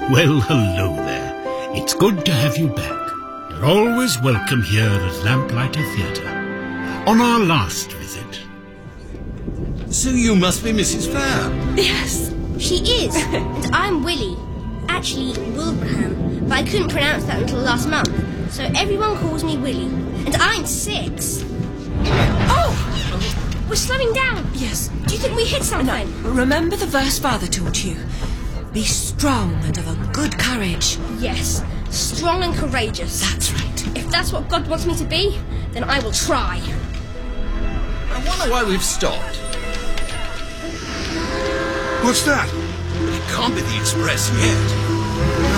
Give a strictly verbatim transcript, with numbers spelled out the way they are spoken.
Well, hello there. It's good to have you back. You're always welcome here at Lamplighter Theatre. On our last visit. So you must be Missus Fair. Yes. She is. And I'm Willie. Actually, Wilbraham. But I couldn't pronounce that until last month. So everyone calls me Willie. And I'm six. Oh! We're slowing down. Yes. Do you think we hit something? No. Remember the verse Father taught you. Be strong and of a good courage. Yes. Strong and courageous. That's right. If that's what God wants me to be, then I will try. I wonder why we've stopped. What's that? It can't be the express yet.